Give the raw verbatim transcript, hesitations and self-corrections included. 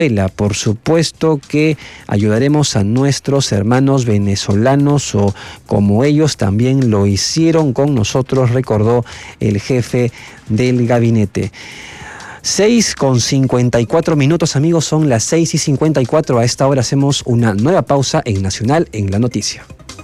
Por supuesto que ayudaremos a nuestros hermanos venezolanos o como ellos también lo hicieron con nosotros, recordó el jefe del gabinete. seis con cincuenta y cuatro minutos, amigos, son las seis y cincuenta y cuatro. A esta hora hacemos una nueva pausa en Nacional en la Noticia.